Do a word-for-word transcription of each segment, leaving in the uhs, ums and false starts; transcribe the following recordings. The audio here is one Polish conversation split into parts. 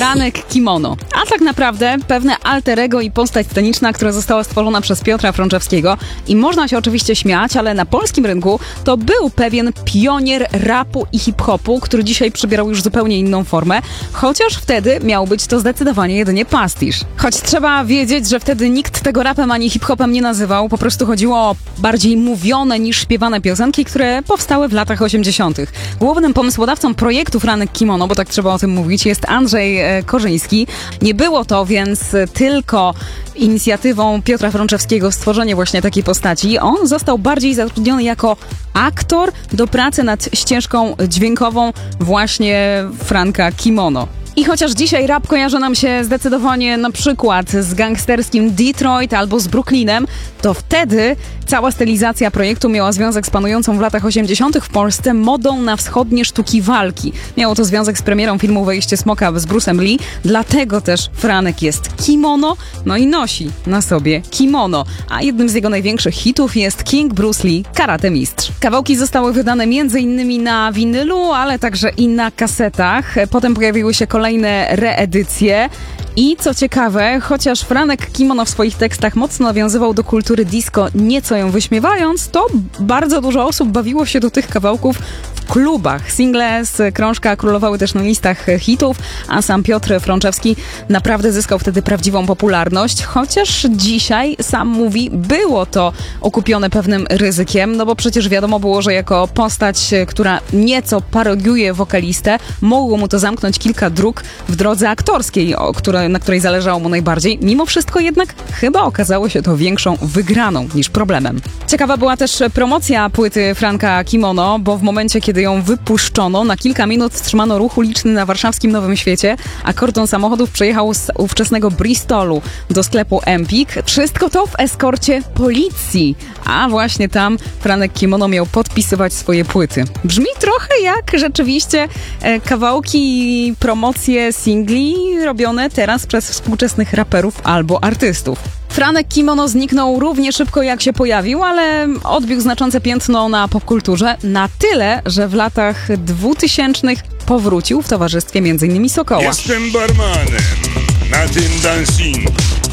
Franek Kimono. A tak naprawdę pewne alter ego i postać sceniczna, która została stworzona przez Piotra Frączewskiego. I można się oczywiście śmiać, ale na polskim rynku to był pewien pionier rapu i hip-hopu, który dzisiaj przybierał już zupełnie inną formę, chociaż wtedy miał być to zdecydowanie jedynie pastisz. Choć trzeba wiedzieć, że wtedy nikt tego rapem ani hip-hopem nie nazywał, po prostu chodziło o bardziej mówione niż śpiewane piosenki, które powstały w latach osiemdziesiątych. Głównym pomysłodawcą projektu Franek Kimono, bo tak trzeba o tym mówić, jest Andrzej e, Korzyński. Nie było to więc tylko inicjatywą Piotra Frączewskiego stworzenie właśnie takiej postaci. On został bardziej zatrudniony jako aktor do pracy nad ścieżką dźwiękową właśnie Franka Kimono. I chociaż dzisiaj rap kojarzy nam się zdecydowanie na przykład z gangsterskim Detroit albo z Brooklynem, to wtedy cała stylizacja projektu miała związek z panującą w latach osiemdziesiątych w Polsce modą na wschodnie sztuki walki. Miało to związek z premierą filmu Wejście Smoka z Bruce'em Lee, dlatego też Franek jest kimono, no i nosi na sobie kimono. A jednym z jego największych hitów jest King Bruce Lee, Karate Mistrz. Kawałki zostały wydane między innymi na winylu, ale także i na kasetach. Potem pojawiły się kolejne reedycje. I co ciekawe, chociaż Franek Kimono w swoich tekstach mocno nawiązywał do kultury disco, nieco ją wyśmiewając, to bardzo dużo osób bawiło się do tych kawałków w klubach. Single z krążka królowały też na listach hitów, a sam Piotr Frączewski naprawdę zyskał wtedy prawdziwą popularność, chociaż dzisiaj, sam mówi, było to okupione pewnym ryzykiem, no bo przecież wiadomo było, że jako postać, która nieco parodiuje wokalistę, mogło mu to zamknąć kilka dróg w drodze aktorskiej, o której na której zależało mu najbardziej. Mimo wszystko jednak chyba okazało się to większą wygraną niż problemem. Ciekawa była też promocja płyty Franka Kimono, bo w momencie, kiedy ją wypuszczono, na kilka minut wstrzymano ruch uliczny na warszawskim Nowym Świecie, a kordon samochodów przejechał z ówczesnego Bristolu do sklepu Empik. Wszystko to w eskorcie policji, a właśnie tam Franek Kimono miał podpisywać swoje płyty. Brzmi trochę jak rzeczywiście e, kawałki i promocje singli robione teraz przez współczesnych raperów albo artystów. Franek Kimono zniknął równie szybko jak się pojawił, ale odbił znaczące piętno na popkulturze na tyle, że w latach dwutysięcznych powrócił w towarzystwie między innymi Sokoła. Jestem barmanem na tym dancingu.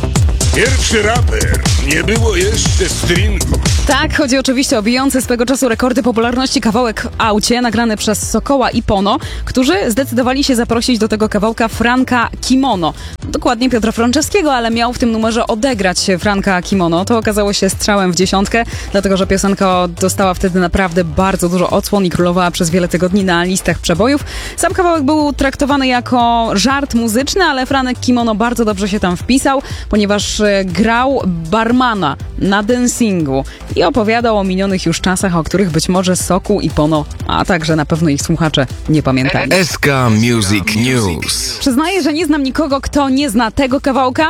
Pierwszy raper, nie było jeszcze stringu. Tak, chodzi oczywiście o bijący swego czasu rekordy popularności kawałek w aucie, nagrany przez Sokoła i Pono, którzy zdecydowali się zaprosić do tego kawałka Franka Kimono. Dokładnie Piotra Frączewskiego, ale miał w tym numerze odegrać Franka Kimono. To okazało się strzałem w dziesiątkę, dlatego że piosenka dostała wtedy naprawdę bardzo dużo odsłon i królowała przez wiele tygodni na listach przebojów. Sam kawałek był traktowany jako żart muzyczny, ale Franek Kimono bardzo dobrze się tam wpisał, ponieważ grał barmana na dancingu i opowiadał o minionych już czasach, o których być może Sokół i Pono, a także na pewno ich słuchacze nie pamiętali. S K Music News. Przyznaję, że nie znam nikogo, kto nie zna tego kawałka.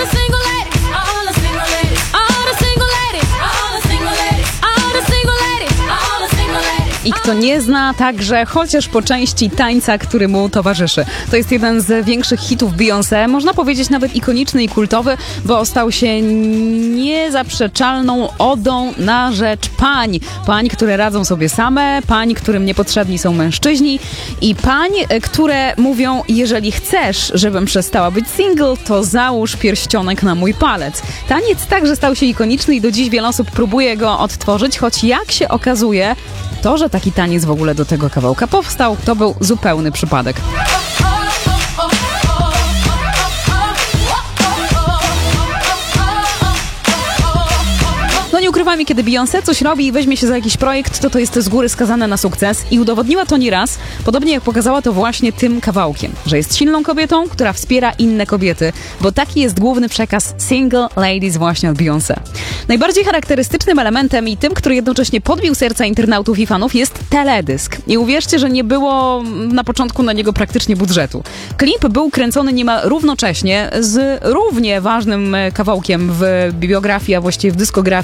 I kto nie zna także chociaż po części tańca, który mu towarzyszy. To jest jeden z większych hitów Beyoncé, można powiedzieć nawet ikoniczny i kultowy, bo stał się niezaprzeczalną odą na rzecz pań. Pań, które radzą sobie same, pań, którym niepotrzebni są mężczyźni i pań, które mówią, jeżeli chcesz, żebym przestała być single, to załóż pierścionek na mój palec. Taniec także stał się ikoniczny i do dziś wiele osób próbuje go odtworzyć, choć jak się okazuje, to, że taki taniec w ogóle do tego kawałka powstał, to był zupełny przypadek. No nie ukrywajmy, kiedy Beyoncé coś robi i weźmie się za jakiś projekt, to to jest z góry skazane na sukces i udowodniła to nieraz, podobnie jak pokazała to właśnie tym kawałkiem, że jest silną kobietą, która wspiera inne kobiety, bo taki jest główny przekaz Single Ladies właśnie od Beyoncé. Najbardziej charakterystycznym elementem i tym, który jednocześnie podbił serca internautów i fanów, jest teledysk. I uwierzcie, że nie było na początku na niego praktycznie budżetu. Klip był kręcony niemal równocześnie z równie ważnym kawałkiem w biografii, a właściwie w dyskografii Beyoncé,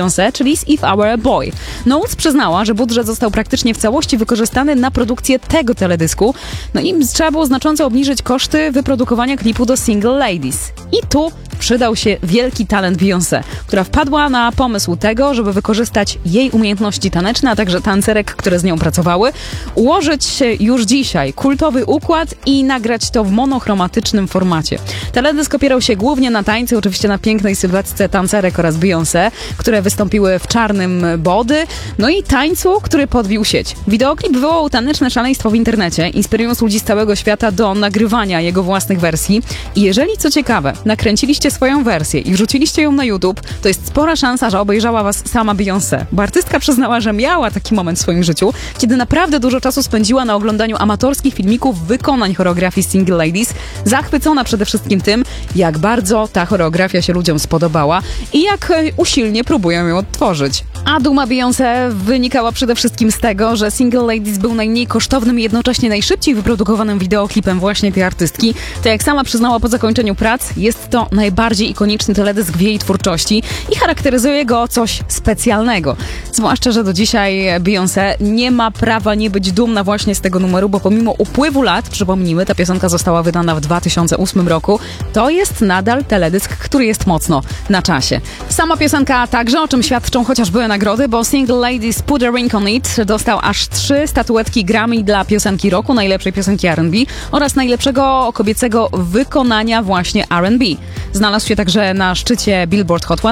Beyoncé, czyli z If I Were a Boy. Knowles przyznała, że budżet został praktycznie w całości wykorzystany na produkcję tego teledysku, no i trzeba było znacząco obniżyć koszty wyprodukowania klipu do Single Ladies. I tu przydał się wielki talent Beyoncé, która wpadła na pomysł tego, żeby wykorzystać jej umiejętności taneczne, a także tancerek, które z nią pracowały, ułożyć już dzisiaj kultowy układ i nagrać to w monochromatycznym formacie. Teledysk opierał się głównie na tańcu, oczywiście na pięknej sylwetce tancerek oraz Beyoncé, które wystąpiły w czarnym body, no i tańcu, który podbił sieć. Wideoklip wywołał taneczne szaleństwo w internecie, inspirując ludzi z całego świata do nagrywania jego własnych wersji. I jeżeli, co ciekawe, nakręciliście swoją wersję i wrzuciliście ją na YouTube, to jest spora szansa, że obejrzała was sama Beyoncé, bo artystka przyznała, że miała taki moment w swoim życiu, kiedy naprawdę dużo czasu spędziła na oglądaniu amatorskich filmików wykonań choreografii Single Ladies, zachwycona przede wszystkim tym, jak bardzo ta choreografia się ludziom spodobała i jak usilnie próbują ją odtworzyć. A duma Beyoncé wynikała przede wszystkim z tego, że Single Ladies był najmniej kosztownym i jednocześnie najszybciej wyprodukowanym wideoklipem właśnie tej artystki. To jak sama przyznała po zakończeniu prac, jest to najbardziej ikoniczny teledysk w jej twórczości i charakteryzuje go coś specjalnego. Zwłaszcza, że do dzisiaj Beyoncé nie ma prawa nie być dumna właśnie z tego numeru, bo pomimo upływu lat, przypomnijmy, ta piosenka została wydana w dwa tysiące ósmym roku, to jest nadal teledysk, który jest mocno na czasie. Sama piosenka także, o czym świadczą chociażby nagrody, bo Single Ladies Put a Ring on It dostał aż trzy statuetki Grammy dla piosenki roku, najlepszej piosenki R and B oraz najlepszego kobiecego wykonania właśnie R and B. Znalazł się także na szczycie Billboard Hot sto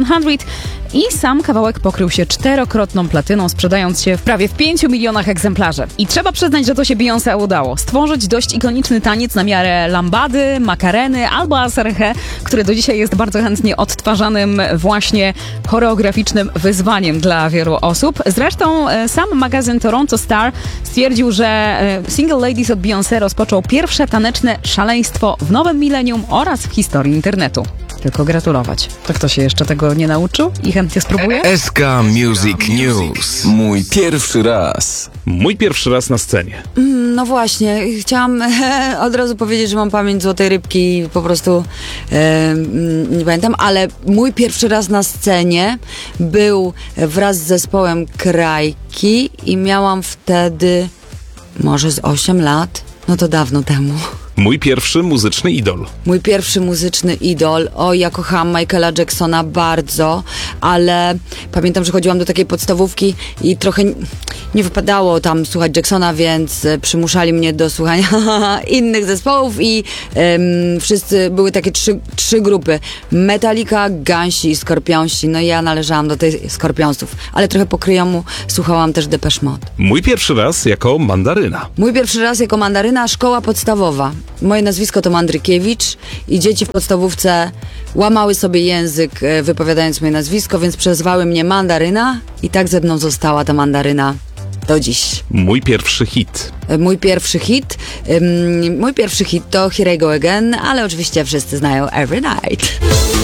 i sam kawałek pokrył się czterokrotną platyną, sprzedając się w prawie w pięciu milionach egzemplarzy. I trzeba przyznać, że to się Beyoncé udało. Stworzyć dość ikoniczny taniec na miarę lambady, makareny albo aserhe, który do dzisiaj jest bardzo chętnie odtwarzanym właśnie choreograficznym wyzwaniem dla wielu osób. Zresztą e, sam magazyn Toronto Star stwierdził, że e, Single Ladies od Beyoncé rozpoczął pierwsze taneczne szaleństwo w nowym milenium oraz w historii internetu. Tylko gratulować. To kto się jeszcze tego nie nauczył i chętnie spróbuje? S K Music News. Mój pierwszy raz. Mój pierwszy raz na scenie. No właśnie, chciałam e, od razu powiedzieć, że mam pamięć złotej rybki i po prostu e, nie pamiętam, ale mój pierwszy raz na scenie był wraz z zespołem Krajki i miałam wtedy może z osiem lat, no to dawno temu. Mój pierwszy muzyczny idol. Mój pierwszy muzyczny idol. O, ja kochałam Michaela Jacksona bardzo, ale pamiętam, że chodziłam do takiej podstawówki i trochę nie wypadało tam słuchać Jacksona, więc przymuszali mnie do słuchania innych zespołów i um, wszyscy, były takie trzy, trzy grupy. Metallica, Gansi i Skorpionsi. No i ja należałam do tej Skorpionsów, ale trochę po kryjomu słuchałam też Depeche Mode. Mój pierwszy raz jako mandaryna. Mój pierwszy raz jako mandaryna, szkoła podstawowa. Moje nazwisko to Mandrykiewicz i dzieci w podstawówce łamały sobie język wypowiadając moje nazwisko, więc przezwały mnie Mandaryna i tak ze mną została ta Mandaryna do dziś. Mój pierwszy hit. Mój pierwszy hit? Um, mój pierwszy hit to Here I Go Again, ale oczywiście wszyscy znają Every Night.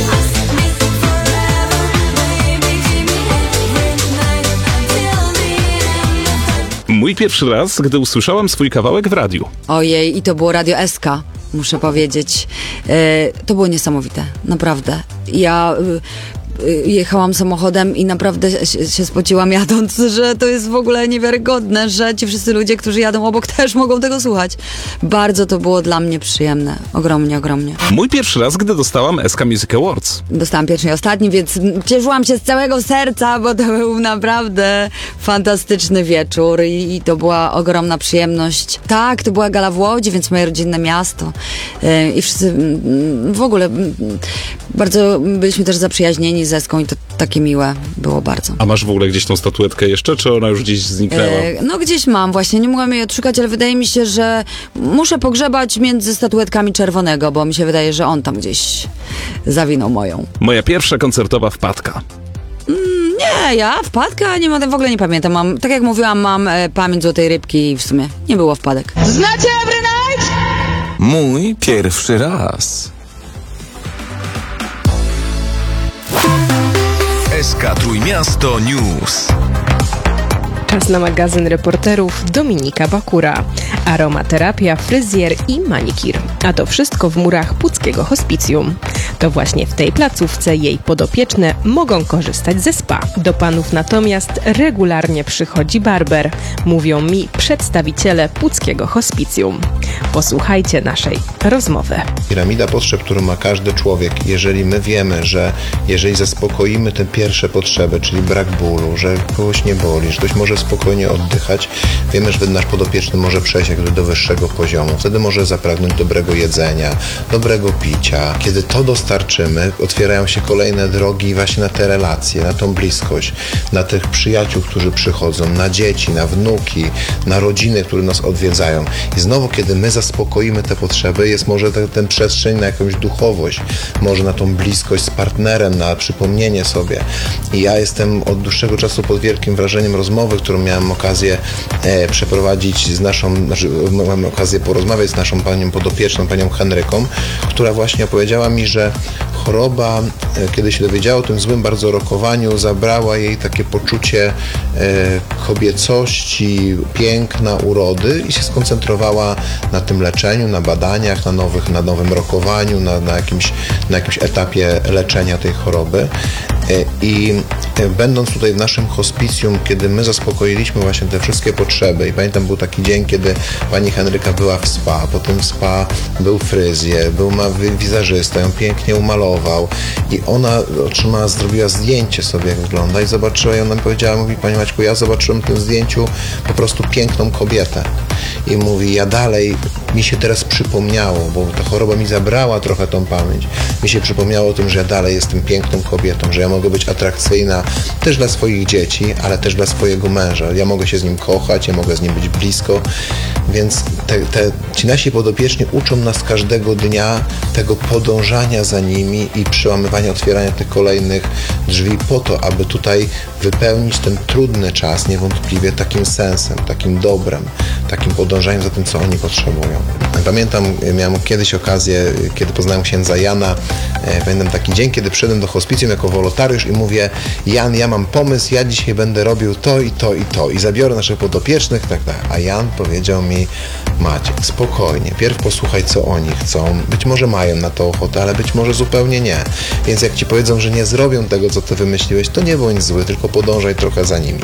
Mój pierwszy raz, gdy usłyszałam swój kawałek w radiu. Ojej, i to było Radio S K, muszę powiedzieć. E, to było niesamowite, naprawdę. Ja y, y, jechałam samochodem i naprawdę się, się spociłam jadąc, że to jest w ogóle niewiarygodne, że ci wszyscy ludzie, którzy jadą obok, też mogą tego słuchać. Bardzo to było dla mnie przyjemne. Ogromnie, ogromnie. Mój pierwszy raz, gdy dostałam S K Music Awards. Dostałam pierwszy i ostatni, więc cieszyłam się z całego serca, bo to był naprawdę fantastyczny wieczór i, i to była ogromna przyjemność. Tak, to była gala w Łodzi, więc moje rodzinne miasto. Yy, I wszyscy yy, w ogóle yy, bardzo byliśmy też zaprzyjaźnieni z Eską i to takie miłe było bardzo. A masz w ogóle gdzieś tą statuetkę jeszcze, czy ona już gdzieś zniknęła? Yy, no gdzieś mam właśnie, nie mogłam jej odszukać, ale wydaje mi się, że muszę pogrzebać między statuetkami Czerwonego, bo mi się wydaje, że on tam gdzieś zawinął moją. Moja pierwsza koncertowa wpadka. Nie, ja wpadka nie mam, w ogóle nie pamiętam. Mam, tak jak mówiłam, mam e, pamięć złotej rybki i w sumie nie było wpadek. Znacie Every Night? Mój pierwszy raz. S K Trójmiasto News. Czas na magazyn reporterów Dominika Bakura. Aromaterapia, fryzjer i manikir. A to wszystko w murach Puckiego Hospicjum. To właśnie w tej placówce jej podopieczne mogą korzystać ze spa. Do panów natomiast regularnie przychodzi barber, mówią mi przedstawiciele Puckiego Hospicjum. Posłuchajcie naszej rozmowy. Piramida potrzeb, którą ma każdy człowiek, jeżeli my wiemy, że jeżeli zaspokoimy te pierwsze potrzeby, czyli brak bólu, że kogoś nie boli, że ktoś może spokojnie oddychać, wiemy, że wtedy nasz podopieczny może przejść jakby do wyższego poziomu. Wtedy może zapragnąć dobrego jedzenia, dobrego picia. Kiedy to dostarczymy, otwierają się kolejne drogi właśnie na te relacje, na tą bliskość, na tych przyjaciół, którzy przychodzą, na dzieci, na wnuki, na rodziny, które nas odwiedzają. I znowu, kiedy my zaspokoimy te potrzeby, jest może ten, ten przestrzeń na jakąś duchowość, może na tą bliskość z partnerem, na przypomnienie sobie. I ja jestem od dłuższego czasu pod wielkim wrażeniem rozmowy, którą miałem okazję e, przeprowadzić z naszą, znaczy mam okazję porozmawiać z naszą panią podopieczną, panią Henryką, która właśnie opowiedziała mi, że choroba, e, kiedy się dowiedziała o tym złym bardzo rokowaniu, zabrała jej takie poczucie e, kobiecości, piękna, urody i się skoncentrowała na tym leczeniu, na badaniach, na nowych, na nowym rokowaniu, na, na, jakimś, na jakimś etapie leczenia tej choroby. I będąc tutaj w naszym hospicjum, kiedy my zaspokoiliśmy właśnie te wszystkie potrzeby i pamiętam, był taki dzień, kiedy pani Henryka była w spa, potem w spa był fryzjer, był wizażysta, ją pięknie umalował i ona otrzymała, zrobiła zdjęcie sobie, jak wygląda i zobaczyła i ona mi powiedziała, mówi, pani Maćku, ja zobaczyłem w tym zdjęciu po prostu piękną kobietę i mówi, ja dalej, mi się teraz przypomniało, bo ta choroba mi zabrała trochę tą pamięć, mi się przypomniało o tym, że ja dalej jestem piękną kobietą, że ja mogę być atrakcyjna też dla swoich dzieci, ale też dla swojego męża. Ja mogę się z nim kochać, ja mogę z nim być blisko, więc te, te, ci nasi podopieczni uczą nas każdego dnia tego podążania za nimi i przełamywania, otwierania tych kolejnych drzwi po to, aby tutaj wypełnić ten trudny czas niewątpliwie takim sensem, takim dobrem, takim podążaniem za tym, co oni potrzebują. Pamiętam, miałem kiedyś okazję, kiedy poznałem księdza Jana, pamiętam taki dzień, kiedy przyszedłem do hospicjum jako wolontariusz i mówię, Jan, ja mam pomysł, ja dzisiaj będę robił to i to i to i zabiorę naszych podopiecznych, tak, tak. A Jan powiedział mi, Maciek, spokojnie, pierw posłuchaj, co oni chcą, być może mają na to ochotę, ale być może zupełnie nie, więc jak ci powiedzą, że nie zrobią tego, co ty wymyśliłeś, to nie bądź zły, tylko podążaj trochę za nimi.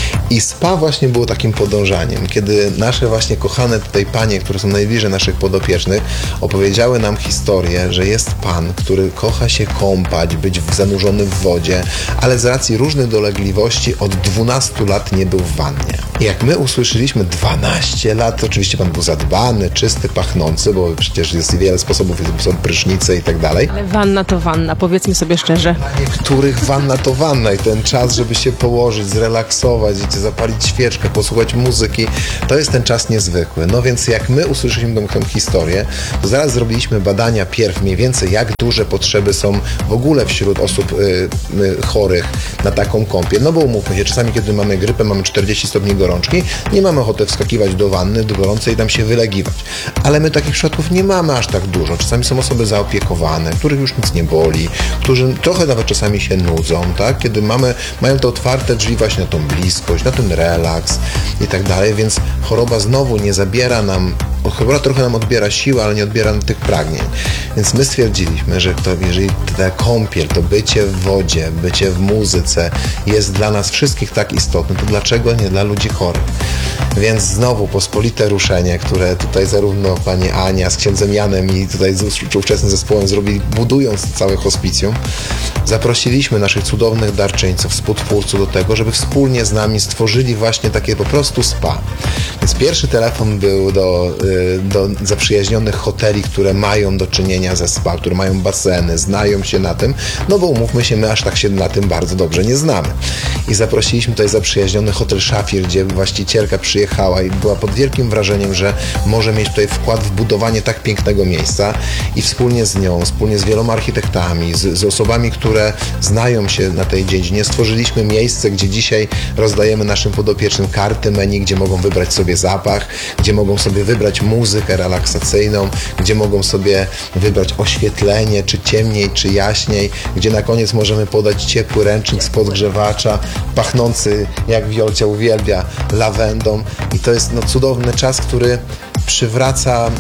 I spa właśnie było takim podążaniem, kiedy nasze właśnie kochane tutaj panie, które są najbliżej naszych podopiecznych, opowiedziały nam historię, że jest pan, który kocha się kąpać, być zanurzony w wodzie, ale z racji różnych dolegliwości od dwunastu lat nie był w wannie. I jak my usłyszeliśmy dwanaście lat, oczywiście pan był zadbany, czysty, pachnący, bo przecież jest wiele sposobów, są prysznice i tak dalej. Ale wanna to wanna, powiedzmy sobie szczerze. Dla niektórych wanna to wanna i ten czas, żeby się położyć, zrelaksować, zapalić świeczkę, posłuchać muzyki, to jest ten czas niezwykły. No więc jak my usłyszeliśmy tę historię, to zaraz zrobiliśmy badania pierw mniej więcej, jak duże potrzeby są w ogóle wśród osób y, y, chorych na taką kąpiel. No bo umówmy się, czasami kiedy mamy grypę, mamy czterdzieści stopni gorączki, nie mamy ochoty wskakiwać do wanny, do gorącej i tam się wylegiwać. Ale my takich przypadków nie mamy aż tak dużo. Czasami są osoby zaopiekowane, których już nic nie boli, którzy trochę nawet czasami się nudzą, tak? Kiedy mamy, mają te otwarte drzwi właśnie na tą bliskość, na ten relaks i tak dalej, więc choroba znowu nie zabiera nam, choroba trochę nam odbiera siły, ale nie odbiera nam tych pragnień. Więc my stwierdziliśmy, że to, jeżeli ta kąpiel, to bycie w wodzie, bycie w muzyce jest dla nas wszystkich tak istotne, to dlaczego nie dla ludzi chorych? Więc znowu pospolite ruszenie, które tutaj zarówno pani Ania z księdzem Janem i tutaj z ówczesnym zespołem zrobili, budując całe hospicjum, zaprosiliśmy naszych cudownych darczyńców, współtwórców do tego, żeby wspólnie z nami stworzyli właśnie takie po prostu spa. Więc pierwszy telefon był do, do zaprzyjaźnionych hoteli, które mają do czynienia ze spa, które mają baseny, znają się na tym, no bo umówmy się, my aż tak się na tym bardzo dobrze nie znamy. I zaprosiliśmy tutaj zaprzyjaźniony hotel Szafir, gdzie właścicielka przyjechała i była pod wielkim wrażeniem, że może mieć tutaj wkład w budowanie tak pięknego miejsca i wspólnie z nią, wspólnie z wieloma architektami, z, z osobami, które znają się na tej dziedzinie, stworzyliśmy miejsce, gdzie dzisiaj rozdajemy naszym podopiecznym karty menu, gdzie mogą wybrać sobie zapach, gdzie mogą sobie wybrać muzykę relaksacyjną, gdzie mogą sobie wybrać oświetlenie, czy ciemniej, czy jaśniej, gdzie na koniec możemy podać ciepły ręcznik z podgrzewacza, pachnący, jak Wiolcia uwielbia, lawendą i to jest no, cudowny czas, który przywraca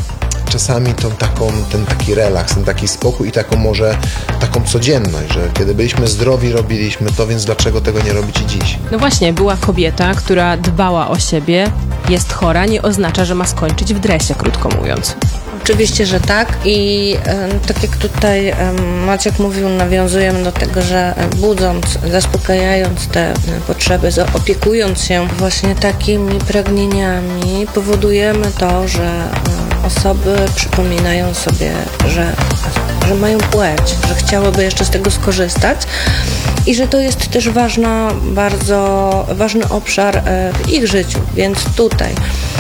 czasami tą taką, ten taki relaks, ten taki spokój i taką może taką codzienność, że kiedy byliśmy zdrowi, robiliśmy to, więc dlaczego tego nie robić i dziś? No właśnie, była kobieta, która dbała o siebie, jest chora, nie oznacza, że ma skończyć w dresie, krótko mówiąc. Oczywiście, że tak i e, tak jak tutaj e, Maciek mówił, nawiązujemy do tego, że budząc, zaspokajając te e, potrzeby, opiekując się właśnie takimi pragnieniami, powodujemy to, że e, osoby przypominają sobie, że, że mają płeć, że chciałyby jeszcze z tego skorzystać i że to jest też ważna, bardzo ważny obszar e, w ich życiu, więc tutaj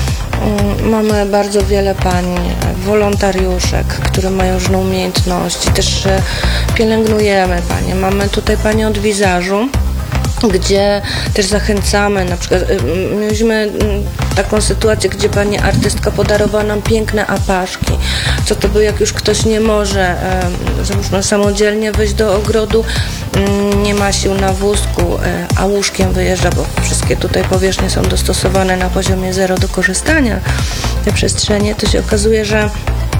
mamy bardzo wiele pań, wolontariuszek, które mają różne umiejętności. Też pielęgnujemy panie. Mamy tutaj panie od wizażu, gdzie też zachęcamy, na przykład mieliśmy taką sytuację, gdzie pani artystka podarowała nam piękne apaszki. Co to by, jak już ktoś nie może załóżmy samodzielnie wyjść do ogrodu, nie ma sił na wózku, a łóżkiem wyjeżdża, bo wszystkie tutaj powierzchnie są dostosowane na poziomie zero do korzystania, te przestrzenie, to się okazuje, że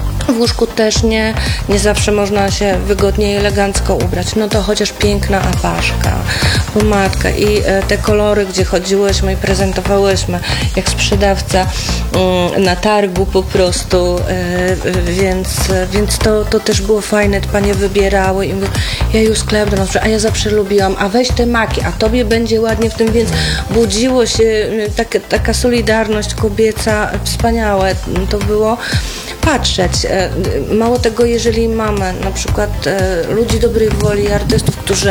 w łóżku też nie, nie zawsze można się wygodnie i elegancko ubrać. No to chociaż piękna apaszka, pomadka i e, te kolory, gdzie chodziłyśmy i prezentowałyśmy jak sprzedawca mm, na targu po prostu, e, więc, więc to, to też było fajne. Te panie wybierały i mówią, ja już sklep do nas, a ja zawsze lubiłam, a weź te maki, a tobie będzie ładnie w tym, więc budziło się tak, taka solidarność kobieca, wspaniałe to było patrzeć. Mało tego, jeżeli mamy na przykład ludzi dobrej woli, artystów, którzy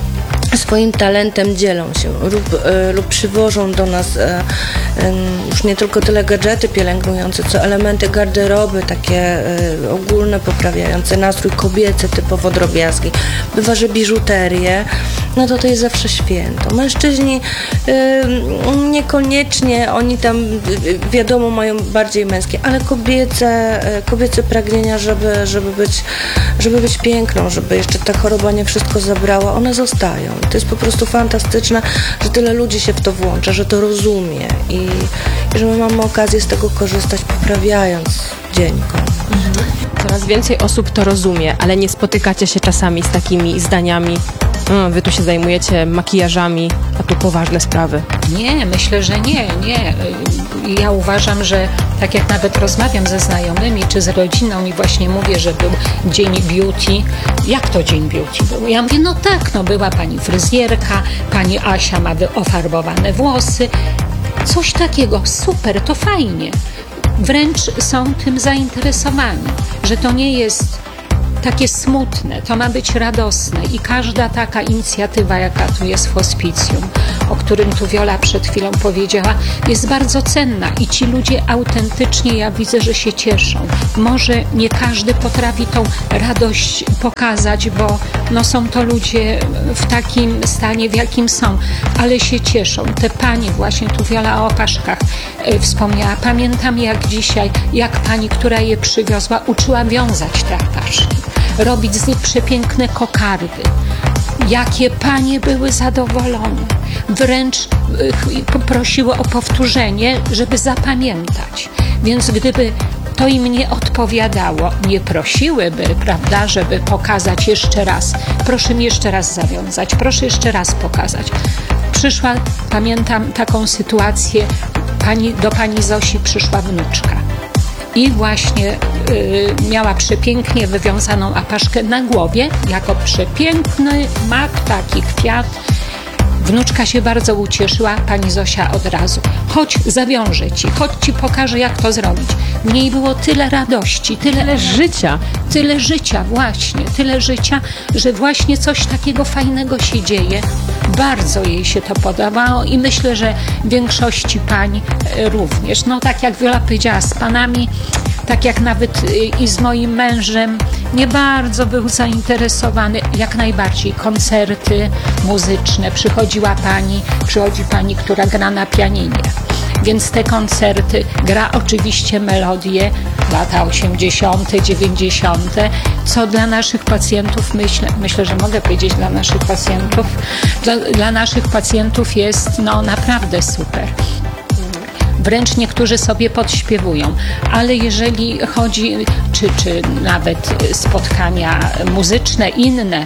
swoim talentem dzielą się lub, e, lub przywożą do nas e, e, już nie tylko tyle gadżety pielęgnujące, co elementy garderoby, takie e, ogólne, poprawiające nastrój, kobiece, typowo drobiazgi. Bywa, że biżuterię, no to to jest zawsze święto. Mężczyźni e, niekoniecznie, oni tam wiadomo mają bardziej męskie, ale kobiece, e, kobiece pragnienia, żeby, żeby, być, żeby być piękną, żeby jeszcze ta choroba nie wszystko zabrała, one zostają. To jest po prostu fantastyczne, że tyle ludzi się w to włącza, że to rozumie i, i że my mamy okazję z tego korzystać, poprawiając dzień komuś. Coraz więcej osób to rozumie, ale nie spotykacie się czasami z takimi zdaniami, no, wy tu się zajmujecie makijażami, a tu poważne sprawy. Nie, myślę, że nie, nie. Ja uważam, że tak jak nawet rozmawiam ze znajomymi czy z rodziną i właśnie mówię, że był dzień beauty. Jak to dzień beauty był? Ja mówię, no tak, no była pani fryzjerka, pani Asia ma ofarbowane włosy. Coś takiego, super, to fajnie. Wręcz są tym zainteresowani, że to nie jest takie smutne, to ma być radosne i każda taka inicjatywa, jaka tu jest w hospicjum, o którym tu Wiola przed chwilą powiedziała, jest bardzo cenna i ci ludzie autentycznie, ja widzę, że się cieszą. Może nie każdy potrafi tą radość pokazać, bo no, są to ludzie w takim stanie, w jakim są, ale się cieszą. Te panie, właśnie tu Wiola o opaszkach e, wspomniała, pamiętam jak dzisiaj, jak pani, która je przywiozła, uczyła wiązać te apaszki, robić z nich przepiękne kokardy. Jakie panie były zadowolone. Wręcz y, poprosiły o powtórzenie, żeby zapamiętać. Więc gdyby to im nie odpowiadało, nie prosiłyby, prawda, żeby pokazać jeszcze raz. Proszę mi jeszcze raz zawiązać, proszę jeszcze raz pokazać. Przyszła, pamiętam taką sytuację, pani, do pani Zosi przyszła wnuczka. I właśnie y, miała przepięknie wywiązaną apaszkę na głowie, jako przepiękny mak, taki kwiat. Wnuczka się bardzo ucieszyła, pani Zosia od razu. Chodź, zawiążę ci, chodź ci pokażę, jak to zrobić. W niej było tyle radości, tyle, Tyle życia. Tyle życia, właśnie, tyle życia, że właśnie coś takiego fajnego się dzieje. Bardzo jej się to podobało i myślę, że większości pań również. No tak jak Wiola powiedziała, z panami, tak jak nawet i z moim mężem, nie bardzo był zainteresowany, jak najbardziej koncerty muzyczne. Przychodziła pani, przychodzi pani, która gra na pianinie. Więc te koncerty, gra oczywiście melodie, lata osiemdziesiąte, dziewięćdziesiąte, co dla naszych pacjentów, myślę, myślę, że mogę powiedzieć dla naszych pacjentów, dla, dla naszych pacjentów jest no naprawdę super. wręcz niektórzy sobie podśpiewują, ale jeżeli chodzi, czy, czy nawet spotkania muzyczne, inne,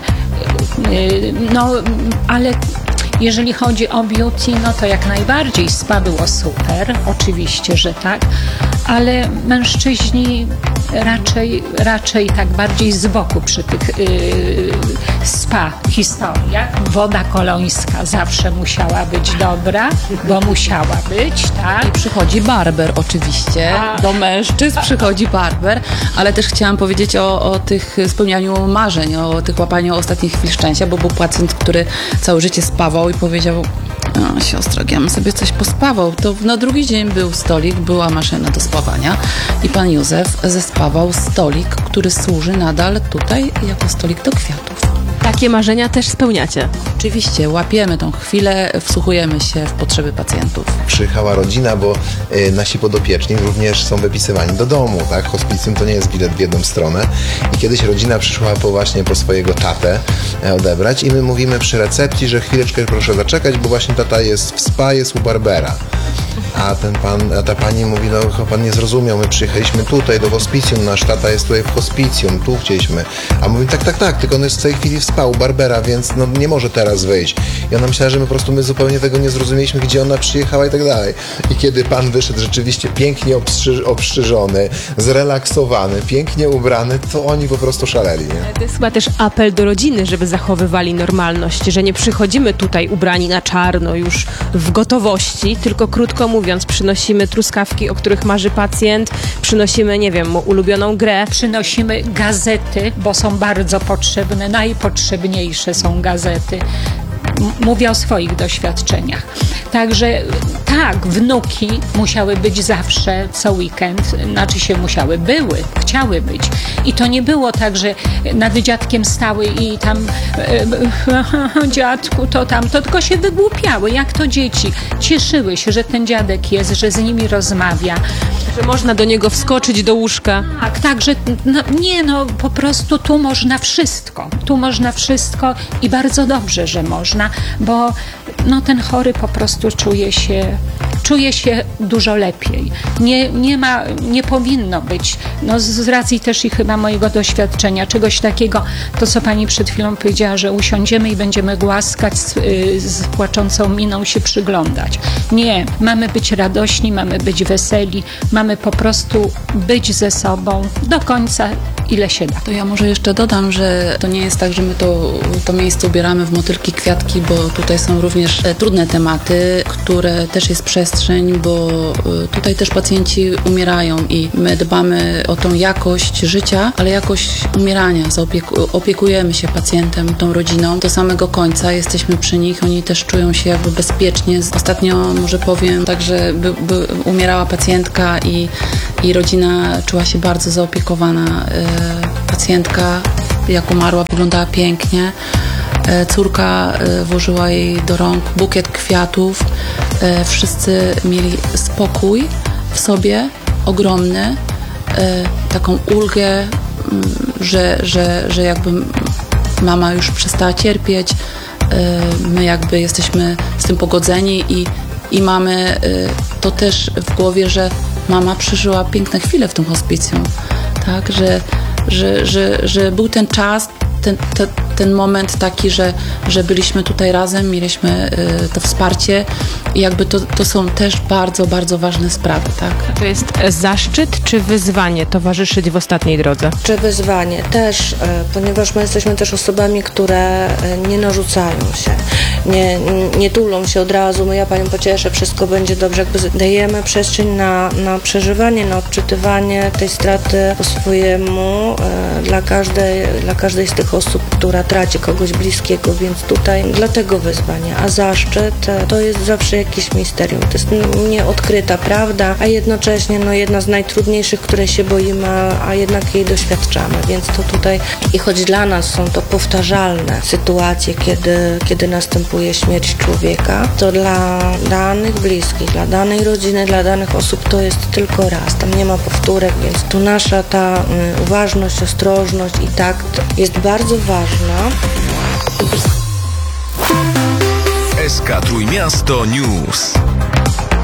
no ale jeżeli chodzi o beauty, no to jak najbardziej spa było super, oczywiście, że tak, ale mężczyźni raczej, raczej tak bardziej z boku przy tych yy, spa historiach. Woda kolońska zawsze musiała być dobra, bo musiała być, tak? I przychodzi barber oczywiście, A. do mężczyzn przychodzi barber, ale też chciałam powiedzieć o, o tych spełnianiu marzeń, o tych łapaniu ostatnich chwil szczęścia, bo był pacjent, który całe życie spawał i powiedział: no, siostro, ja bym sobie coś pospawał. To na drugi dzień był stolik, była maszyna do spawania i pan Józef zespawał stolik, który służy nadal tutaj jako stolik do kwiatów. Takie marzenia też spełniacie. Oczywiście, łapiemy tą chwilę, wsłuchujemy się w potrzeby pacjentów. Przyjechała rodzina, bo y, nasi podopieczni również są wypisywani do domu, tak? Hospicjum to nie jest bilet w jedną stronę. I kiedyś rodzina przyszła po właśnie po swojego tatę e, odebrać i my mówimy przy recepcji, że chwileczkę proszę zaczekać, bo właśnie tata jest w spa, jest u barbera. A ten pan, a ta pani mówi: no chyba pan nie zrozumiał, my przyjechaliśmy tutaj do hospicjum, nasz tata jest tutaj w hospicjum, tu chcieliśmy. A mówi: tak, tak, tak, tylko on jest w tej chwili w spa u barbera, więc no nie może teraz wyjść. I ona myślała, że my po prostu my zupełnie tego nie zrozumieliśmy, gdzie ona przyjechała i tak dalej. I kiedy pan wyszedł rzeczywiście pięknie obstrzy, obstrzyżony, zrelaksowany, pięknie ubrany, to oni po prostu szaleli, nie? To jest chyba też apel do rodziny, żeby zachowywali normalność, że nie przychodzimy tutaj ubrani na czarno już w gotowości, tylko krótko mówiąc przynosimy truskawki, o których marzy pacjent, przynosimy, nie wiem, ulubioną grę. Przynosimy gazety, bo są bardzo potrzebne, najpotrzebniejsze są gazety. M- Mówię o swoich doświadczeniach. Także tak, wnuki musiały być zawsze co weekend, znaczy się musiały, były, chciały być. I to nie było tak, że nad dziadkiem stały i tam e, dziadku to tam, to tylko się wygłupiały, jak to dzieci. Cieszyły się, że ten dziadek jest, że z nimi rozmawia. Że można do niego wskoczyć do łóżka. Tak, tak, że no, nie no, po prostu tu można wszystko. Tu można wszystko i bardzo dobrze, że można, bo no, ten chory po prostu czuje się, czuje się dużo lepiej. Nie, nie ma, nie powinno być, no z racji też i chyba mojego doświadczenia, czegoś takiego, to co pani przed chwilą powiedziała, że usiądziemy i będziemy głaskać, z, z płaczącą miną się przyglądać. Nie, mamy być radośni, mamy być weseli, mamy po prostu być ze sobą do końca, ile się da. To ja może jeszcze dodam, że to nie jest tak, że my to, to miejsce ubieramy w motylki, kwiatki, bo tutaj są również e, trudne tematy, które też jest przestrzeń, bo e, tutaj też pacjenci umierają i my dbamy o tą jakość życia, ale jakość umierania. Zaopieku- opiekujemy się pacjentem, tą rodziną do samego końca, jesteśmy przy nich, oni też czują się jakby bezpiecznie. Ostatnio może powiem tak, że by, by umierała pacjentka i, i rodzina czuła się bardzo zaopiekowana. E, Pacjentka, jak umarła, wyglądała pięknie. Córka włożyła jej do rąk bukiet kwiatów. Wszyscy mieli spokój w sobie, ogromny. Taką ulgę, że, że, że jakby mama już przestała cierpieć. My jakby jesteśmy z tym pogodzeni i, i mamy to też w głowie, że mama przeżyła piękne chwile w tym hospicjum. Tak, że Że, że, że był ten czas, ten, te, ten moment taki, że, że byliśmy tutaj razem, mieliśmy y, to wsparcie i jakby to, to są też bardzo, bardzo ważne sprawy, tak? To jest zaszczyt czy wyzwanie towarzyszyć w ostatniej drodze? Czy wyzwanie też, e, ponieważ my jesteśmy też osobami, które e, nie narzucają się, nie, nie tulą się od razu, no ja panią pocieszę, wszystko będzie dobrze, jakby dajemy przestrzeń na, na przeżywanie, na odczytywanie tej straty po swojemu e, dla każdej, dla każdej z tych osób, która traci kogoś bliskiego, więc tutaj dlatego wyzwanie, a zaszczyt e, to jest zawsze jakieś misterium, to jest nieodkryta prawda, a jednocześnie no, jedna z najtrudniejszych, której się boimy, a jednak jej doświadczamy, więc to tutaj i choć dla nas są to powtarzalne sytuacje, kiedy, kiedy następuje śmierć człowieka, to dla danych bliskich, dla danej rodziny, dla danych osób to jest tylko raz, tam nie ma powtórek, więc tu nasza ta y, uważność, ostrożność i takt jest bardzo ważna. S K Trójmiasto News.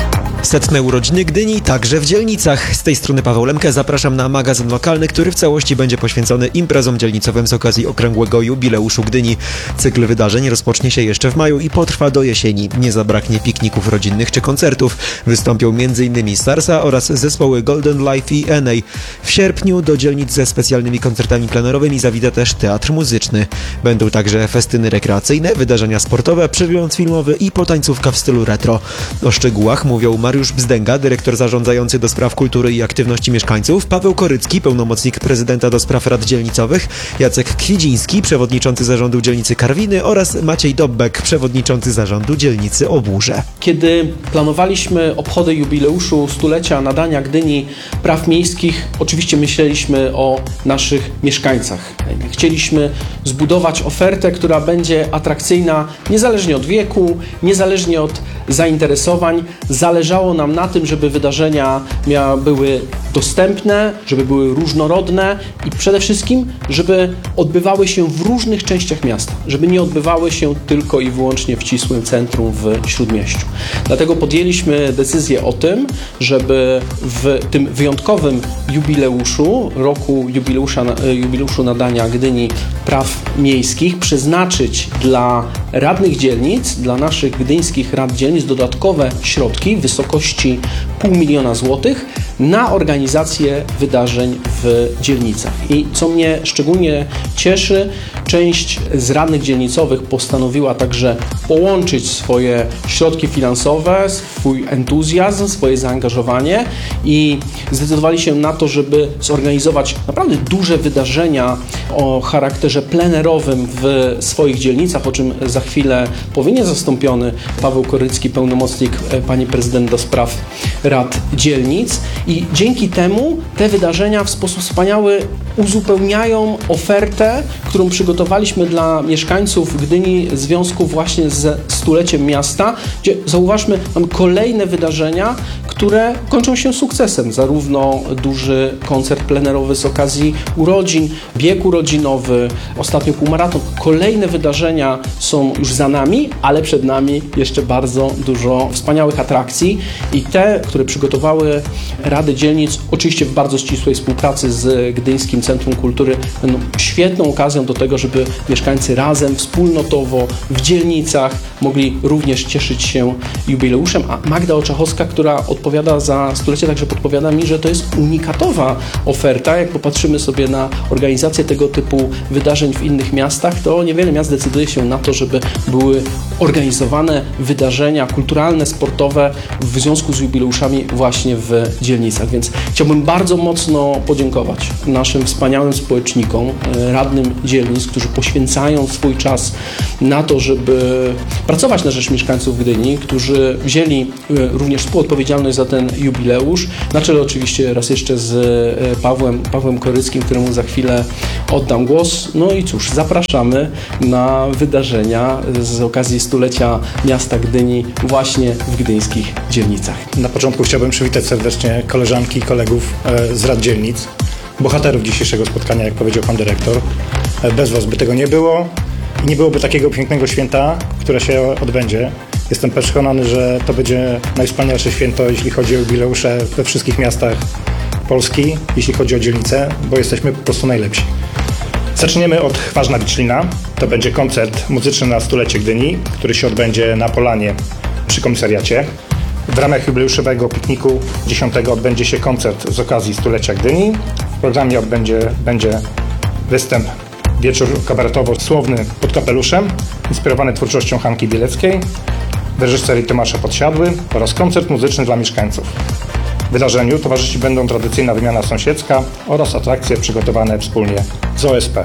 Setne urodziny Gdyni także w dzielnicach. Z tej strony Paweł Lemke, zapraszam na magazyn lokalny, który w całości będzie poświęcony imprezom dzielnicowym z okazji okrągłego jubileuszu Gdyni. Cykl wydarzeń rozpocznie się jeszcze w maju i potrwa do jesieni. Nie zabraknie pikników rodzinnych czy koncertów. Wystąpią między innymi Starsa oraz zespoły Golden Life i N A. W sierpniu do dzielnic ze specjalnymi koncertami plenerowymi zawita też teatr muzyczny. Będą także festyny rekreacyjne, wydarzenia sportowe, przegląd filmowy i potańcówka w stylu retro. O szczegółach mówią Mariusz Bzdęga, dyrektor zarządzający do spraw kultury i aktywności mieszkańców, Paweł Korycki, pełnomocnik prezydenta do spraw rad dzielnicowych, Jacek Kwidziński, przewodniczący zarządu dzielnicy Karwiny oraz Maciej Dobbek, przewodniczący zarządu dzielnicy Oburze. Kiedy planowaliśmy obchody jubileuszu stulecia nadania Gdyni praw miejskich, oczywiście myśleliśmy o naszych mieszkańcach. Chcieliśmy zbudować ofertę, która będzie atrakcyjna niezależnie od wieku, niezależnie od zainteresowań. Zależało nam na tym, żeby wydarzenia miały, były dostępne, żeby były różnorodne i przede wszystkim, żeby odbywały się w różnych częściach miasta, żeby nie odbywały się tylko i wyłącznie w ścisłym centrum w Śródmieściu. Dlatego podjęliśmy decyzję o tym, żeby w tym wyjątkowym jubileuszu, roku jubileusza, jubileuszu nadania Gdyni praw miejskich, przeznaczyć dla radnych dzielnic, dla naszych gdyńskich rad dzielnic dodatkowe środki w wysokości pół miliona złotych na organizację wydarzeń w dzielnicach. I co mnie szczególnie cieszy, część z radnych dzielnicowych postanowiła także połączyć swoje środki finansowe, swój entuzjazm, swoje zaangażowanie i zdecydowali się na to, żeby zorganizować naprawdę duże wydarzenia o charakterze plenerowym w swoich dzielnicach, o czym za chwilę powie zastąpiony Paweł Korycki, pełnomocnik pani prezydent do spraw rad dzielnic. I dzięki temu te wydarzenia w sposób wspaniały uzupełniają ofertę, którą przygotowaliśmy dla mieszkańców Gdyni w związku właśnie ze stuleciem miasta, gdzie zauważmy, mamy kolejne wydarzenia, które kończą się sukcesem. Zarówno duży koncert plenerowy z okazji urodzin, bieg urodzinowy, ostatnio półmaraton. Kolejne wydarzenia są już za nami, ale przed nami jeszcze bardzo dużo wspaniałych atrakcji i te, które przygotowały Rady Dzielnic, oczywiście w bardzo ścisłej współpracy z Gdyńskim Centrum Kultury, będą świetną okazją do tego, żeby mieszkańcy razem, wspólnotowo, w dzielnicach mogli również cieszyć się jubileuszem. A Magda Oczachowska, która odpowiada za stulecie, także podpowiada mi, że to jest unikatowa oferta. Jak popatrzymy sobie na organizację tego typu wydarzeń w innych miastach, to niewiele miast decyduje się na to, żeby były organizowane wydarzenia kulturalne, sportowe w związku z jubileuszami właśnie w dzielnicach. Więc chciałbym bardzo mocno podziękować naszym wspaniałym społecznikom, radnym dzielnic, którzy poświęcają swój czas na to, żeby pracować na rzecz mieszkańców Gdyni, którzy wzięli również współodpowiedzialność za ten jubileusz, na czele oczywiście raz jeszcze z Pawłem, Pawłem Koryckim, któremu za chwilę oddam głos. No i cóż, zapraszamy na wydarzenia z okazji stulecia miasta Gdyni właśnie w gdyńskich dzielnicach. Na początku chciałbym przywitać serdecznie koleżanki i kolegów z rad dzielnic, bohaterów dzisiejszego spotkania, jak powiedział pan dyrektor. Bez was by tego nie było i nie byłoby takiego pięknego święta, które się odbędzie. Jestem przekonany, że to będzie najwspanialsze święto, jeśli chodzi o jubileusze we wszystkich miastach Polski, jeśli chodzi o dzielnice, bo jesteśmy po prostu najlepsi. Zaczniemy od Ważna Wiczlina. To będzie koncert muzyczny na stulecie Gdyni, który się odbędzie na Polanie przy komisariacie. W ramach jubileuszowego pikniku dziesiątego odbędzie się koncert z okazji stulecia Gdyni. W programie odbędzie, będzie występ wieczór kabaretowo-słowny pod kapeluszem, inspirowany twórczością Hanki Bieleckiej, w reżyserii Tomasza Podsiadły oraz koncert muzyczny dla mieszkańców. Wydarzeniu towarzyszyć będą tradycyjna wymiana sąsiedzka oraz atrakcje przygotowane wspólnie z O S P.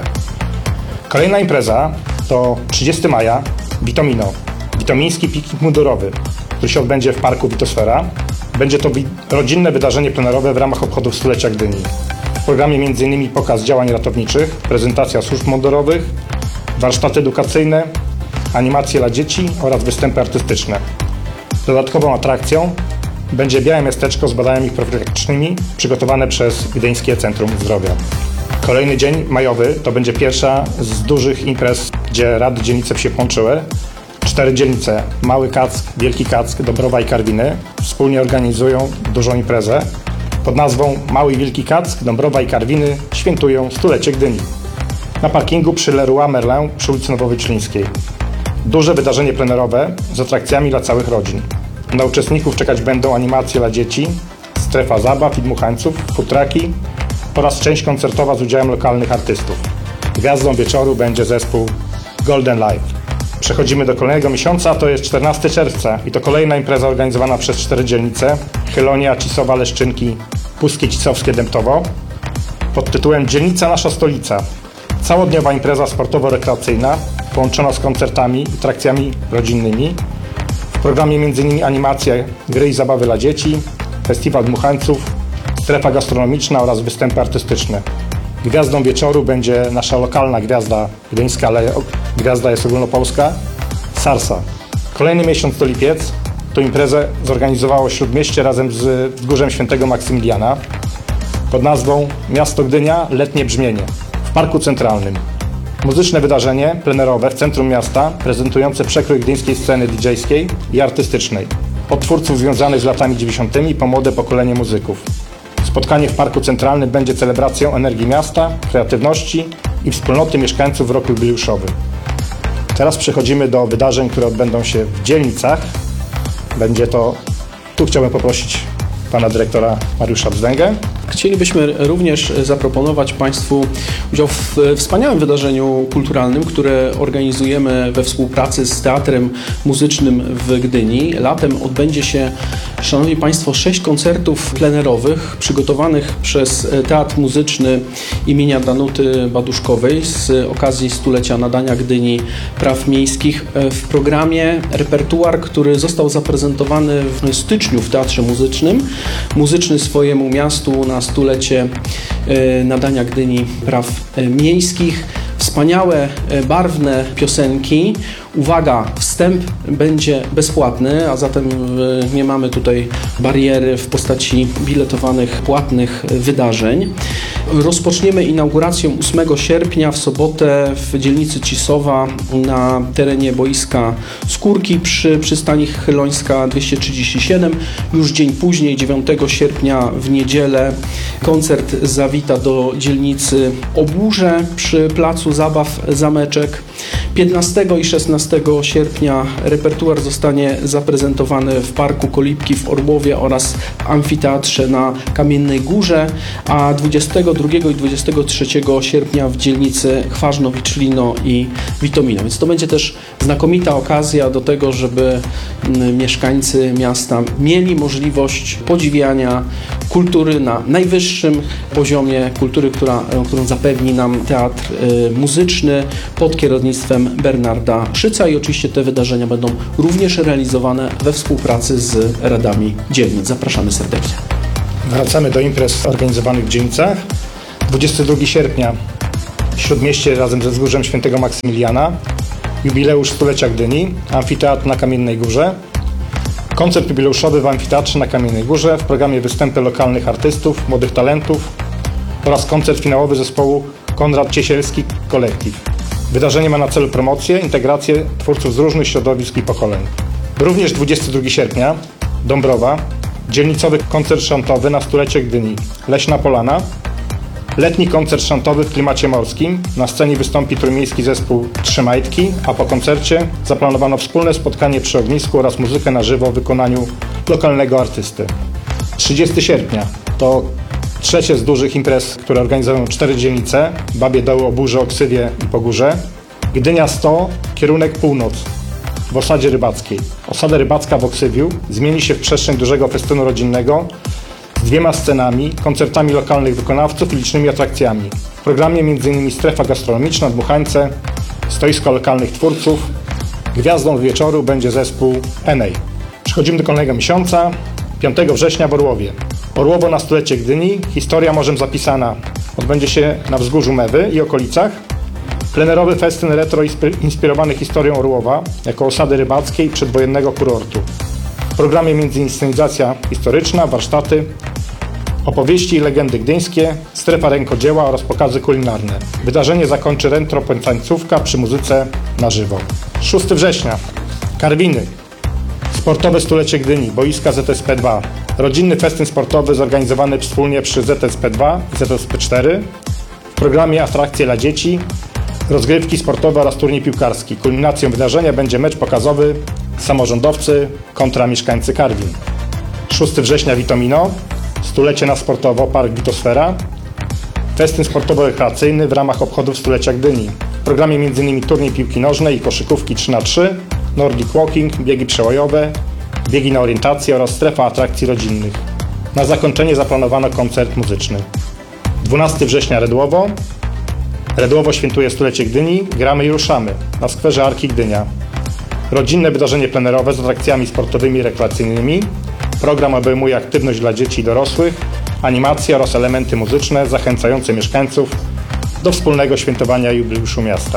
Kolejna impreza to trzydziestego maja Witomino, witomiński piknik mundurowy, który się odbędzie w parku Witosfera. Będzie to wi- rodzinne wydarzenie plenerowe w ramach obchodów stulecia Gdyni. W programie między innymi pokaz działań ratowniczych, prezentacja służb mundurowych, warsztaty edukacyjne, animacje dla dzieci oraz występy artystyczne. Dodatkową atrakcją będzie białe miasteczko z badaniami profilaktycznymi przygotowane przez Gdyńskie Centrum Zdrowia. Kolejny dzień majowy to będzie pierwsza z dużych imprez, gdzie rady dzielnice się połączyły. Cztery dzielnice, Mały Kack, Wielki Kack, Dąbrowa i Karwiny, wspólnie organizują dużą imprezę pod nazwą Mały i Wielki Kack, Dąbrowa i Karwiny świętują stulecie Gdyni. Na parkingu przy Leroy Merlin przy ulicy Nowowej Czlińskiej. Duże wydarzenie plenerowe z atrakcjami dla całych rodzin. Na uczestników czekać będą animacje dla dzieci, strefa zabaw i dmuchańców, futraki oraz część koncertowa z udziałem lokalnych artystów. Gwiazdą wieczoru będzie zespół Golden Live. Przechodzimy do kolejnego miesiąca, to jest czternastego czerwca i to kolejna impreza organizowana przez cztery dzielnice Chylonia, Cisowa, Leszczynki, Puskie Cisowskie, Dębtowo pod tytułem Dzielnica Nasza Stolica. Całodniowa impreza sportowo-rekreacyjna połączona z koncertami i atrakcjami rodzinnymi. W programie m.in. animacje, gry i zabawy dla dzieci, festiwal dmuchańców, strefa gastronomiczna oraz występy artystyczne. Gwiazdą wieczoru będzie nasza lokalna gwiazda gdyńska, ale gwiazda jest ogólnopolska, Sarsa. Kolejny miesiąc to lipiec. Tę imprezę zorganizowało Śródmieście razem z Wzgórzem Świętego Maksymiliana pod nazwą Miasto Gdynia – Letnie Brzmienie w Parku Centralnym. Muzyczne wydarzenie plenerowe w centrum miasta prezentujące przekrój gdyńskiej sceny didżejskiej i artystycznej. Od twórców związanych z latami dziewięćdziesiątymi po młode pokolenie muzyków. Spotkanie w Parku Centralnym będzie celebracją energii miasta, kreatywności i wspólnoty mieszkańców w roku jubileuszowym. Teraz przechodzimy do wydarzeń, które odbędą się w dzielnicach. Będzie to, tu chciałbym poprosić pana dyrektora Mariusza Bzdęgę. Chcielibyśmy również zaproponować Państwu udział w wspaniałym wydarzeniu kulturalnym, które organizujemy we współpracy z Teatrem Muzycznym w Gdyni. Latem odbędzie się, Szanowni Państwo, sześć koncertów plenerowych przygotowanych przez Teatr Muzyczny imienia Danuty Baduszkowej z okazji stulecia nadania Gdyni praw miejskich. W programie repertuar, który został zaprezentowany w styczniu w Teatrze Muzycznym, muzyczny swojemu miastu na stulecie nadania Gdyni praw miejskich. Wspaniałe, barwne piosenki. Uwaga, wstęp będzie bezpłatny, a zatem nie mamy tutaj bariery w postaci biletowanych, płatnych wydarzeń. Rozpoczniemy inaugurację ósmego sierpnia w sobotę w dzielnicy Cisowa na terenie boiska Skórki przy przystani Chylońska dwieście trzydzieści siedem. Już dzień później, dziewiątego sierpnia w niedzielę, koncert zawita do dzielnicy Oburze przy placu zabaw Zameczek. piętnastego i szesnastego sierpnia repertuar zostanie zaprezentowany w Parku Kolibki w Orłowie oraz w amfiteatrze na Kamiennej Górze, a dwudziestego drugiego i dwudziestego trzeciego sierpnia w dzielnicy Chwarzno-Wicz-Lino i Witomino. Więc to będzie też znakomita okazja do tego, żeby mieszkańcy miasta mieli możliwość podziwiania kultury na najwyższym poziomie kultury, która, którą zapewni nam Teatr Muzyczny pod kierownictwem Bernarda Szyca i oczywiście te wydarzenia będą również realizowane we współpracy z radami dzielnic. Zapraszamy serdecznie. Wracamy do imprez organizowanych w dzielnicach. dwudziestego drugiego sierpnia w Śródmieście razem ze Wzgórzem Świętego Maksymiliana jubileusz stulecia Gdyni, amfiteatr na Kamiennej Górze. Koncert jubileuszowy w amfiteatrze na Kamiennej Górze, w programie występy lokalnych artystów, młodych talentów oraz koncert finałowy zespołu Konrad Ciesielski Kolektyw. Wydarzenie ma na celu promocję, integrację twórców z różnych środowisk i pokoleń. Również dwudziestego drugiego sierpnia Dąbrowa, dzielnicowy koncert szantowy na stulecie Gdyni, Leśna Polana, letni koncert szantowy w klimacie morskim. Na scenie wystąpi trójmiejski zespół Trzy Majtki, a po koncercie zaplanowano wspólne spotkanie przy ognisku oraz muzykę na żywo w wykonaniu lokalnego artysty. trzydziestego sierpnia to trzecie z dużych imprez, które organizują cztery dzielnice: Babie Doły, Oburze, Oksywie i Pogórze. Gdynia sto, kierunek północ w osadzie rybackiej. Osada rybacka w Oksywiu zmieni się w przestrzeń dużego festynu rodzinnego z dwiema scenami, koncertami lokalnych wykonawców i licznymi atrakcjami. W programie m.in. strefa gastronomiczna, dmuchańce, stoisko lokalnych twórców. Gwiazdą wieczoru będzie zespół N A. Przechodzimy do kolejnego miesiąca, piątego września w Orłowie. Orłowo na stulecie Gdyni, historia morzem zapisana. Odbędzie się na wzgórzu Mewy i okolicach. Plenerowy festyn retro inspirowany historią Orłowa jako osady rybackiej przedwojennego kurortu. W programie międzyinscenizacja historyczna, warsztaty, opowieści i legendy gdyńskie, strefa rękodzieła oraz pokazy kulinarne. Wydarzenie zakończy retro tańcówka przy muzyce na żywo. szóstego września Karwiny. Sportowe stulecie Gdyni, boiska Z S P dwa. Rodzinny festyn sportowy zorganizowany wspólnie przy Z S P dwa i Z S P cztery. W programie atrakcje dla dzieci, rozgrywki sportowe oraz turniej piłkarski. Kulminacją wydarzenia będzie mecz pokazowy samorządowcy kontra mieszkańcy Karwin. szóstego września Witomino, stulecie na sportowo, Park Witosfera. Festyn sportowo-rekreacyjny w ramach obchodów stulecia Gdyni. W programie m.in. turniej piłki nożnej i koszykówki trzy na trzy, Nordic Walking, biegi przełajowe, biegi na orientację oraz strefa atrakcji rodzinnych. Na zakończenie zaplanowano koncert muzyczny. dwunastego września Redłowo. Redłowo świętuje stulecie Gdyni, gramy i ruszamy na skwerze Arki Gdynia. Rodzinne wydarzenie plenerowe z atrakcjami sportowymi i rekreacyjnymi. Program obejmuje aktywność dla dzieci i dorosłych, animacje oraz elementy muzyczne zachęcające mieszkańców do wspólnego świętowania jubileuszu miasta.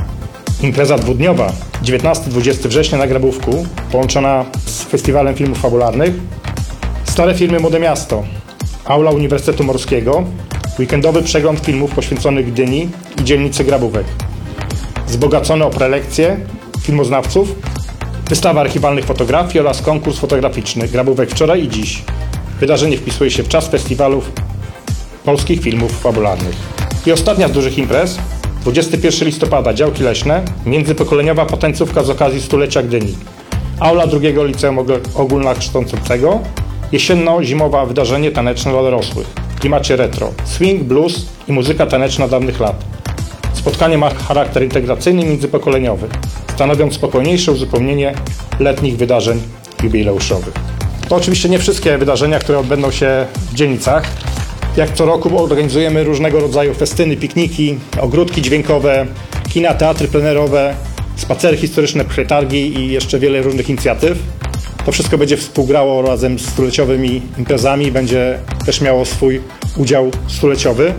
Impreza dwudniowa dziewiętnastego do dwudziestego września na Grabówku, połączona z Festiwalem Filmów Fabularnych. Stare filmy Młode Miasto, Aula Uniwersytetu Morskiego, weekendowy przegląd filmów poświęconych Gdyni i dzielnicy Grabówek. Wzbogacone o prelekcje filmoznawców, wystawa archiwalnych fotografii oraz konkurs fotograficzny Grabówek wczoraj i dziś. Wydarzenie wpisuje się w czas festiwalów polskich filmów fabularnych. I ostatnia z dużych imprez, dwudziestego pierwszego listopada, Działki Leśne, międzypokoleniowa potańcówka z okazji stulecia Gdyni. Aula drugiego Liceum Ogólnokształcącego, jesienno-zimowe wydarzenie taneczne dla dorosłych. W klimacie retro, swing, blues i muzyka taneczna dawnych lat. Spotkanie ma charakter integracyjny i międzypokoleniowy, stanowiąc spokojniejsze uzupełnienie letnich wydarzeń jubileuszowych. To oczywiście nie wszystkie wydarzenia, które odbędą się w dzielnicach. Jak co roku organizujemy różnego rodzaju festyny, pikniki, ogródki dźwiękowe, kina, teatry plenerowe, spacery historyczne, przetargi i jeszcze wiele różnych inicjatyw. To wszystko będzie współgrało razem z stuleciowymi imprezami, będzie też miało swój udział stuleciowy.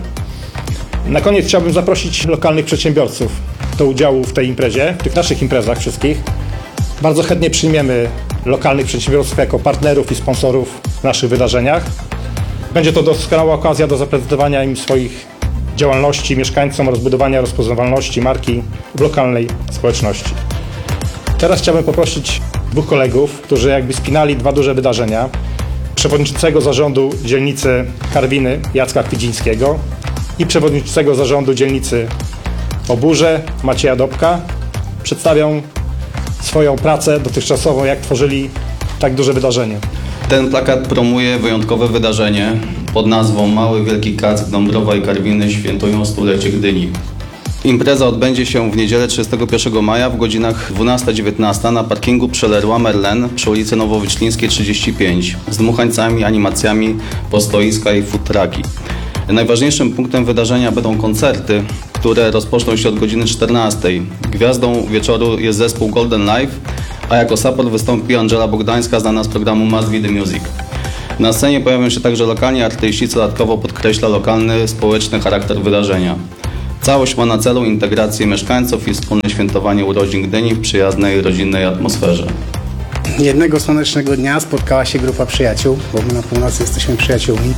Na koniec chciałbym zaprosić lokalnych przedsiębiorców do udziału w tej imprezie, w tych naszych imprezach wszystkich. Bardzo chętnie przyjmiemy lokalnych przedsiębiorców jako partnerów i sponsorów w naszych wydarzeniach. Będzie to doskonała okazja do zaprezentowania im swoich działalności mieszkańcom, rozbudowania rozpoznawalności marki w lokalnej społeczności. Teraz chciałbym poprosić dwóch kolegów, którzy jakby spinali dwa duże wydarzenia. Przewodniczącego zarządu dzielnicy Karwiny Jacka Kwidzińskiego i przewodniczącego zarządu dzielnicy Oburze Macieja Dobka. Przedstawią swoją pracę dotychczasową, jak tworzyli tak duże wydarzenie. Ten plakat promuje wyjątkowe wydarzenie pod nazwą Mały Wielki Kack Dąbrowa i Karwiny świętują stulecie Gdyni. Impreza odbędzie się w niedzielę trzydziestego pierwszego maja w godzinach dwunasta dziewiętnaста na parkingu przy Leroy Merlin przy ulicy Nowowyślińskiej trzydzieści pięć z dmuchańcami, animacjami, postoiska i food trucki. Najważniejszym punktem wydarzenia będą koncerty, które rozpoczną się od godziny czternastej. Gwiazdą wieczoru jest zespół Golden Life, a jako support wystąpi Angela Bogdańska, znana z programu Must Be The Music. Na scenie pojawią się także lokalni artyści, co dodatkowo podkreśla lokalny, społeczny charakter wydarzenia. Całość ma na celu integrację mieszkańców i wspólne świętowanie urodzin Gdyni w przyjaznej, rodzinnej atmosferze. Jednego słonecznego dnia spotkała się grupa przyjaciół, bo my na północy jesteśmy przyjaciółmi.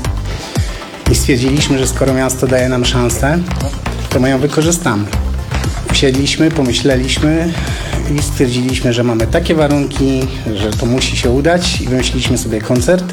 I stwierdziliśmy, że skoro miasto daje nam szansę, to my ją wykorzystamy. Usiedliśmy, pomyśleliśmy i stwierdziliśmy, że mamy takie warunki, że to musi się udać i wymyśliliśmy sobie koncert.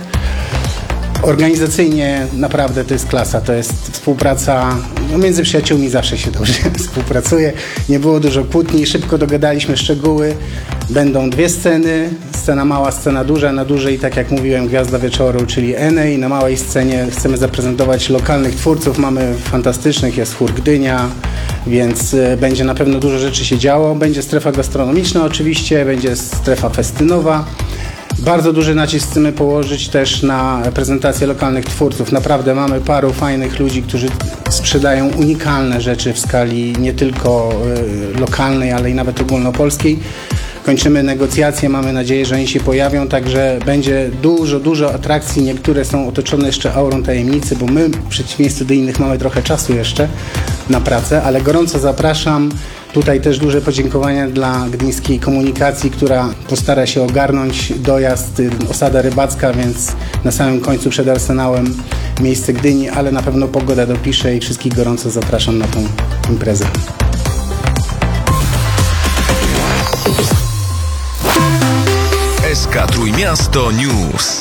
Organizacyjnie naprawdę to jest klasa, to jest współpraca, no między przyjaciółmi zawsze się dobrze współpracuje. Nie było dużo kłótni, szybko dogadaliśmy szczegóły. Będą dwie sceny, scena mała, scena duża. Na dużej, tak jak mówiłem, Gwiazda Wieczoru, czyli Enej. Na małej scenie chcemy zaprezentować lokalnych twórców, mamy fantastycznych, jest chór Gdynia, więc będzie na pewno dużo rzeczy się działo. Będzie strefa gastronomiczna oczywiście, będzie strefa festynowa. Bardzo duży nacisk chcemy położyć też na prezentację lokalnych twórców. Naprawdę mamy paru fajnych ludzi, którzy sprzedają unikalne rzeczy w skali nie tylko y, lokalnej, ale i nawet ogólnopolskiej. Kończymy negocjacje, mamy nadzieję, że oni się pojawią, także będzie dużo, dużo atrakcji. Niektóre są otoczone jeszcze aurą tajemnicy, bo my w przeciwieństwie do innych mamy trochę czasu jeszcze na pracę, ale gorąco zapraszam. Tutaj też duże podziękowania dla gdyńskiej komunikacji, która postara się ogarnąć dojazd, osada rybacka, więc na samym końcu przed Arsenałem miejsce Gdyni, ale na pewno pogoda dopisze i wszystkich gorąco zapraszam na tą imprezę. Polska Trójmiasto News.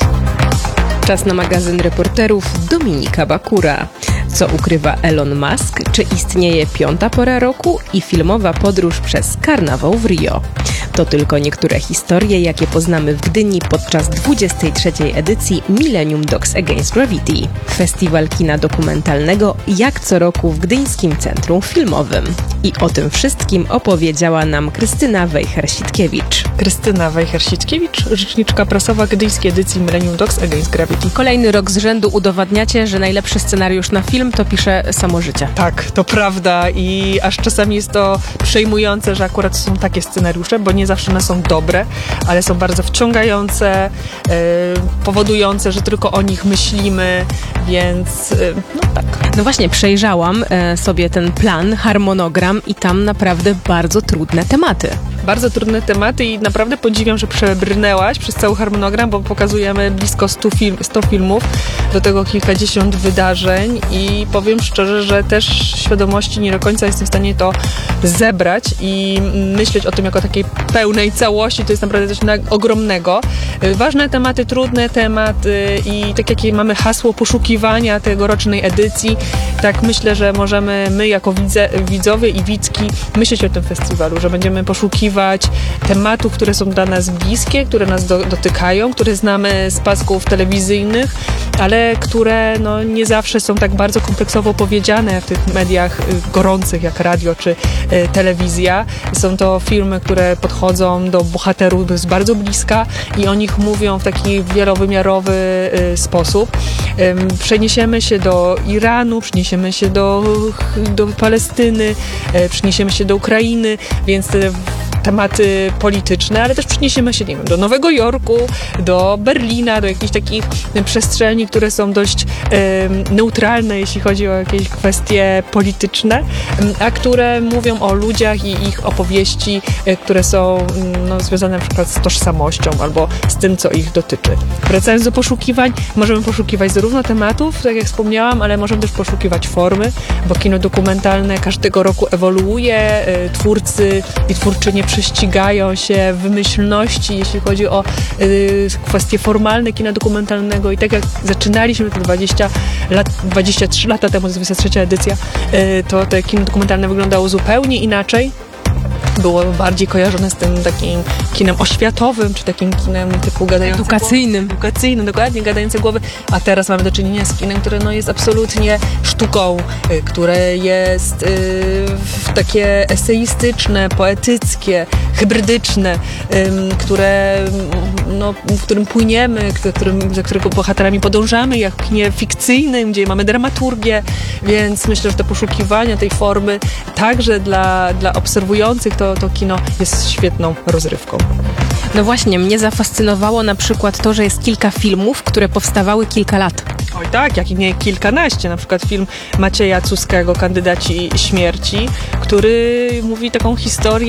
Czas na magazyn reporterów Dominika Bakura. Co ukrywa Elon Musk? Czy istnieje piąta pora roku i filmowa podróż przez karnawał w Rio? To tylko niektóre historie, jakie poznamy w Gdyni podczas dwudziestej trzeciej edycji Millennium Dogs Against Gravity. Festiwal kina dokumentalnego jak co roku w Gdyńskim Centrum Filmowym. I o tym wszystkim opowiedziała nam Krystyna Wejher-Sitkiewicz. Krystyna Wejher-Sitkiewicz, rzeczniczka prasowa Gdyńskiej edycji Millennium Dogs Against Gravity. Kolejny rok z rzędu udowadniacie, że najlepszy scenariusz na film to pisze samo życie. Tak, to prawda i aż czasami jest to przejmujące, że akurat są takie scenariusze, bo nie zawsze one są dobre, ale są bardzo wciągające, yy, powodujące, że tylko o nich myślimy, więc yy, no tak. No właśnie, przejrzałam e, sobie ten plan, harmonogram i tam naprawdę bardzo trudne tematy. Bardzo trudne tematy i naprawdę podziwiam, że przebrnęłaś przez cały harmonogram, bo pokazujemy blisko stu, film, stu filmów, do tego kilkadziesiąt wydarzeń i powiem szczerze, że też świadomości nie do końca jestem w stanie to zebrać i myśleć o tym jako takiej pełnej całości, to jest naprawdę coś ogromnego. Ważne tematy, trudne tematy i tak jakie mamy hasło poszukiwania tegorocznej edycji, tak myślę, że możemy my jako widze, widzowie i widzki myśleć o tym festiwalu, że będziemy poszukiwać tematów, które są dla nas bliskie, które nas do, dotykają, które znamy z pasków telewizyjnych, ale które no, nie zawsze są tak bardzo kompleksowo powiedziane w tych mediach gorących jak radio czy y, telewizja. Są to filmy, które podchodzą do bohaterów z bardzo bliska i o nich mówią w taki wielowymiarowy y, sposób. Y, przeniesiemy się do Iranu, przeniesiemy się do, do Palestyny, y, przeniesiemy się do Ukrainy, więc y, tematy polityczne, ale też przeniesiemy się, nie wiem, do Nowego Jorku, do Berlina, do jakichś takich przestrzeni, które są dość e, neutralne, jeśli chodzi o jakieś kwestie polityczne, a które mówią o ludziach i ich opowieści, e, które są no, związane na przykład z tożsamością albo z tym, co ich dotyczy. Wracając do poszukiwań, możemy poszukiwać zarówno tematów, tak jak wspomniałam, ale możemy też poszukiwać formy, bo kino dokumentalne każdego roku ewoluuje, e, twórcy i twórczynie prześcigają się w wymyślności, jeśli chodzi o y, kwestie formalne kina dokumentalnego i tak jak zaczynaliśmy to dwadzieścia lat, dwadzieścia trzy lata temu, to jest dwudziesta trzecia edycja, y, to te kino dokumentalne wyglądało zupełnie inaczej. Było bardziej kojarzone z tym takim kinem oświatowym, czy takim kinem typu gadające edukacyjnym. Głowy, edukacyjnym, dokładnie, gadające głowy, a teraz mamy do czynienia z kinem, które no, jest absolutnie sztuką, y, które jest y, takie eseistyczne, poetyckie, hybrydyczne, y, które, no, w którym płyniemy, którym, za którego bohaterami podążamy, jak w kinie fikcyjnym, gdzie mamy dramaturgię, więc myślę, że te poszukiwania tej formy także dla, dla obserwujących to, to kino jest świetną rozrywką. No właśnie, mnie zafascynowało na przykład to, że jest kilka filmów, które powstawały kilka lat. Oj tak, jak i nie kilkanaście. Na przykład film Macieja Cuskiego, Kandydaci śmierci, który mówi taką historię